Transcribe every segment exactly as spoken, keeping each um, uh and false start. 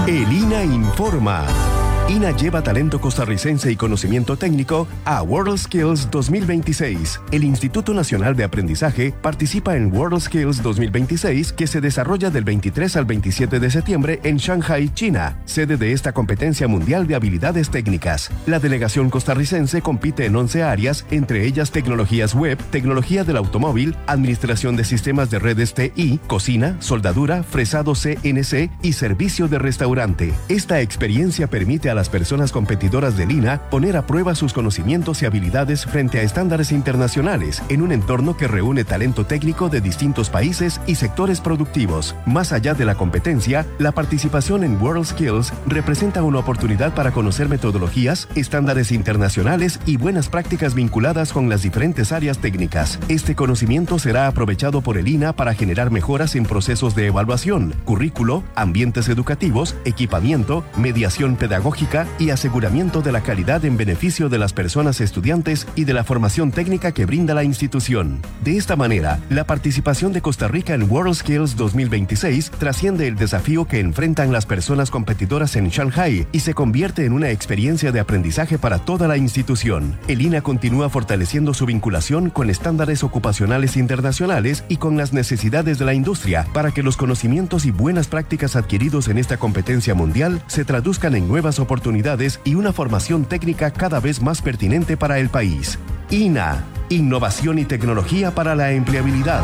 El I N A informa. I N A lleva talento costarricense y conocimiento técnico a WorldSkills dos mil veintiséis. El Instituto Nacional de Aprendizaje participa en WorldSkills dos mil veintiséis, que se desarrolla del veintitrés al veintisiete de septiembre en Shanghai, China, sede de esta competencia mundial de habilidades técnicas. La delegación costarricense compite en once áreas, entre ellas tecnologías web, tecnología del automóvil, administración de sistemas de redes T I, cocina, soldadura, fresado C N C y servicio de restaurante. Esta experiencia permite a a las personas competidoras del I N A poner a prueba sus conocimientos y habilidades frente a estándares internacionales en un entorno que reúne talento técnico de distintos países y sectores productivos. Más allá de la competencia, la participación en WorldSkills representa una oportunidad para conocer metodologías, estándares internacionales y buenas prácticas vinculadas con las diferentes áreas técnicas. Este conocimiento será aprovechado por el I N A para generar mejoras en procesos de evaluación, currículo, ambientes educativos, equipamiento, mediación pedagógica y aseguramiento de la calidad en beneficio de las personas estudiantes y de la formación técnica que brinda la institución. De esta manera, la participación de Costa Rica en WorldSkills dos mil veintiséis trasciende el desafío que enfrentan las personas competidoras en Shanghai y se convierte en una experiencia de aprendizaje para toda la institución. El I N A continúa fortaleciendo su vinculación con estándares ocupacionales internacionales y con las necesidades de la industria para que los conocimientos y buenas prácticas adquiridos en esta competencia mundial se traduzcan en nuevas oportunidades oportunidades y una formación técnica cada vez más pertinente para el país. I N A, innovación y tecnología para la empleabilidad.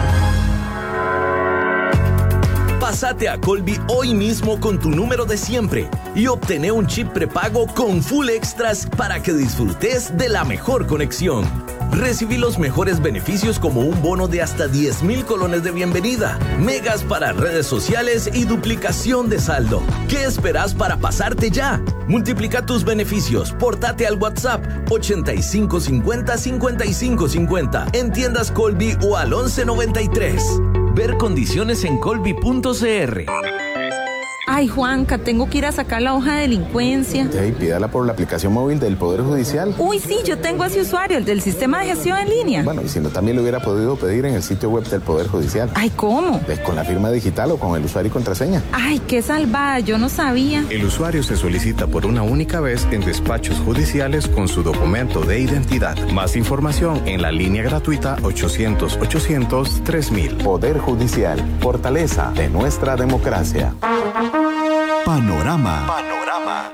Pásate a Colby hoy mismo con tu número de siempre y obtené un chip prepago con full extras para que disfrutes de la mejor conexión. Recibí los mejores beneficios como un bono de hasta diez mil colones de bienvenida, megas para redes sociales y duplicación de saldo. ¿Qué esperas para pasarte ya? Multiplica tus beneficios, portate al WhatsApp ochenta y cinco cincuenta cincuenta y cinco cincuenta en tiendas Colby o al once noventa y tres. Ver condiciones en colby punto c r. Ay, Juanca, tengo que ir a sacar la hoja de delincuencia. Sí, pídala por la aplicación móvil del Poder Judicial. Uy, sí, yo tengo ese usuario, el del sistema de gestión en línea. Bueno, y si no, también lo hubiera podido pedir en el sitio web del Poder Judicial. Ay, ¿cómo? Pues con la firma digital o con el usuario y contraseña. Ay, qué salvada, yo no sabía. El usuario se solicita por una única vez en despachos judiciales con su documento de identidad. Más información en la línea gratuita ochocientos ochocientos tres mil. Poder Judicial, fortaleza de nuestra democracia. Panorama. Panorama.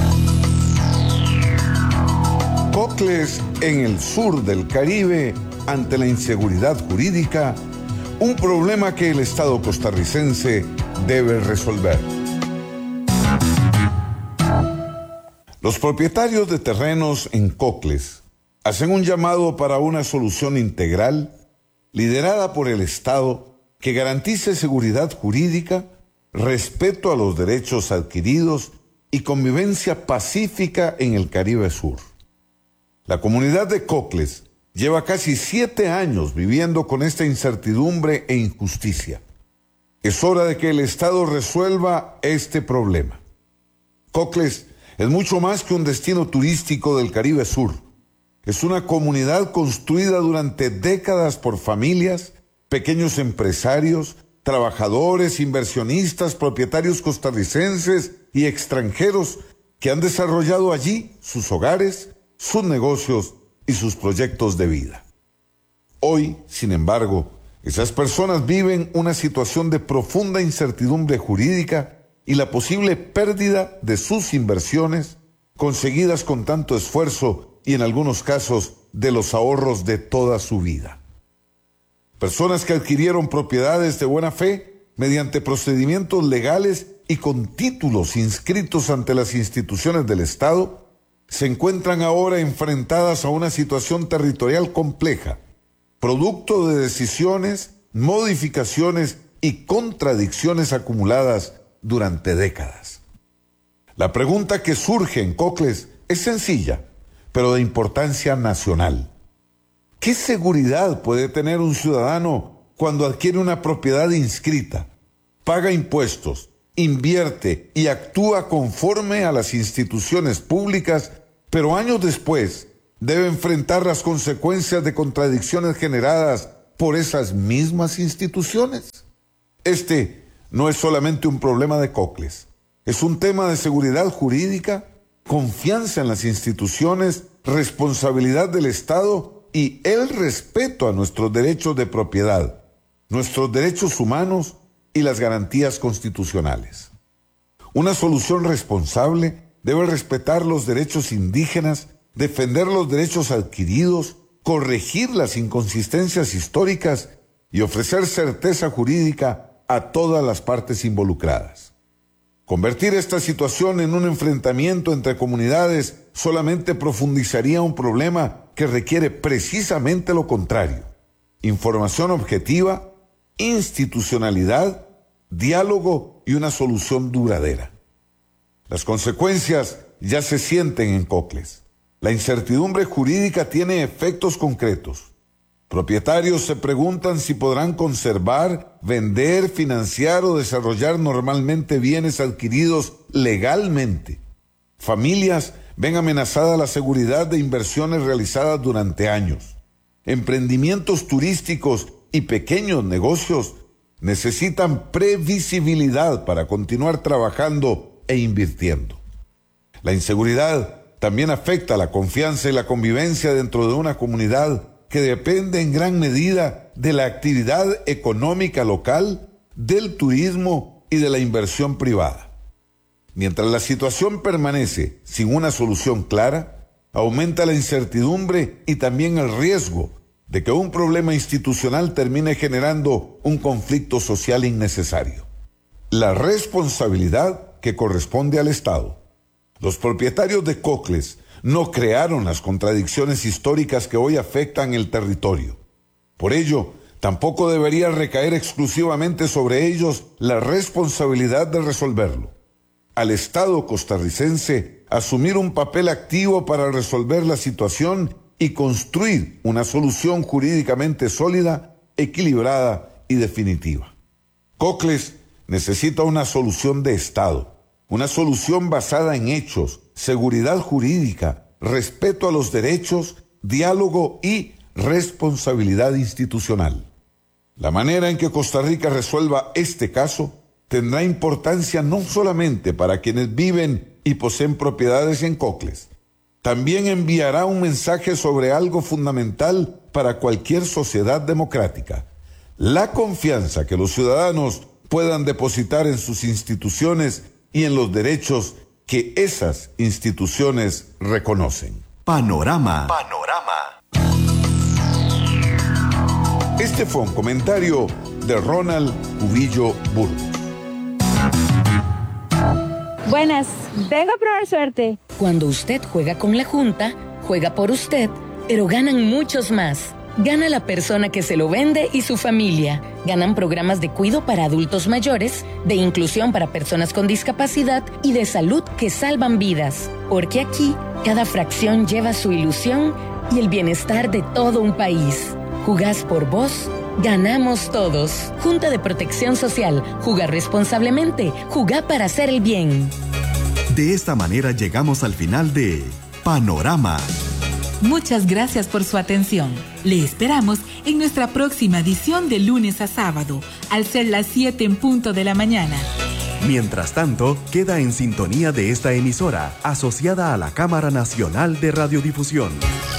Cocles en el sur del Caribe ante la inseguridad jurídica, un problema que el Estado costarricense debe resolver. Los propietarios de terrenos en Cocles hacen un llamado para una solución integral liderada por el Estado que garantice seguridad jurídica, respeto a los derechos adquiridos y convivencia pacífica en el Caribe Sur. La comunidad de Cocles lleva casi siete años viviendo con esta incertidumbre e injusticia. Es hora de que el Estado resuelva este problema. Cocles es mucho más que un destino turístico del Caribe Sur. Es una comunidad construida durante décadas por familias, pequeños empresarios, trabajadores, inversionistas, propietarios costarricenses y extranjeros que han desarrollado allí sus hogares, sus negocios y sus proyectos de vida. Hoy, sin embargo, esas personas viven una situación de profunda incertidumbre jurídica y la posible pérdida de sus inversiones conseguidas con tanto esfuerzo y en algunos casos de los ahorros de toda su vida. Personas que adquirieron propiedades de buena fe mediante procedimientos legales y con títulos inscritos ante las instituciones del Estado, se encuentran ahora enfrentadas a una situación territorial compleja, producto de decisiones, modificaciones y contradicciones acumuladas durante décadas. La pregunta que surge en Cocles es sencilla, pero de importancia nacional. ¿Qué seguridad puede tener un ciudadano cuando adquiere una propiedad inscrita, paga impuestos, invierte y actúa conforme a las instituciones públicas, pero años después debe enfrentar las consecuencias de contradicciones generadas por esas mismas instituciones? Este no es solamente un problema de Cocles, Es un tema de seguridad jurídica, confianza en las instituciones, responsabilidad del Estado y el respeto a nuestros derechos de propiedad, nuestros derechos humanos y las garantías constitucionales. Una solución responsable debe respetar los derechos indígenas, defender los derechos adquiridos, corregir las inconsistencias históricas y ofrecer certeza jurídica a todas las partes involucradas. Convertir esta situación en un enfrentamiento entre comunidades solamente profundizaría un problema que requiere precisamente lo contrario: información objetiva, institucionalidad, diálogo y una solución duradera. Las consecuencias ya se sienten en Cocles. La incertidumbre jurídica tiene efectos concretos. Propietarios se preguntan si podrán conservar, vender, financiar o desarrollar normalmente bienes adquiridos legalmente. Familias ven amenazada la seguridad de inversiones realizadas durante años. Emprendimientos turísticos y pequeños negocios necesitan previsibilidad para continuar trabajando e invirtiendo. La inseguridad también afecta la confianza y la convivencia dentro de una comunidad que depende en gran medida de la actividad económica local, del turismo y de la inversión privada. Mientras la situación permanece sin una solución clara, aumenta la incertidumbre y también el riesgo de que un problema institucional termine generando un conflicto social innecesario. La responsabilidad que corresponde al Estado. Los propietarios de Cocles no crearon las contradicciones históricas que hoy afectan el territorio. Por ello, tampoco debería recaer exclusivamente sobre ellos la responsabilidad de resolverlo. Al Estado costarricense asumir un papel activo para resolver la situación y construir una solución jurídicamente sólida, equilibrada y definitiva. Cocles necesita una solución de Estado, una solución basada en hechos, seguridad jurídica, respeto a los derechos, diálogo y responsabilidad institucional. La manera en que Costa Rica resuelva este caso tendrá importancia no solamente para quienes viven y poseen propiedades en Cocles, también enviará un mensaje sobre algo fundamental para cualquier sociedad democrática: la confianza que los ciudadanos puedan depositar en sus instituciones y en los derechos que esas instituciones reconocen. Panorama. Panorama. Este fue un comentario de Ronald Cubillo Burgos. Buenas, vengo a probar suerte. Cuando usted juega con la Junta, juega por usted, pero ganan muchos más. Gana la persona que se lo vende y su familia. Ganan programas de cuidado para adultos mayores, de inclusión para personas con discapacidad y de salud que salvan vidas. Porque aquí, cada fracción lleva su ilusión y el bienestar de todo un país. Jugás por vos, ganamos todos. Junta de Protección Social. Jugar responsablemente. Jugá para hacer el bien. De esta manera llegamos al final de Panorama. Muchas gracias por su atención. Le esperamos en nuestra próxima edición de lunes a sábado, al ser las siete en punto de la mañana. Mientras tanto, queda en sintonía de esta emisora, asociada a la Cámara Nacional de Radiodifusión.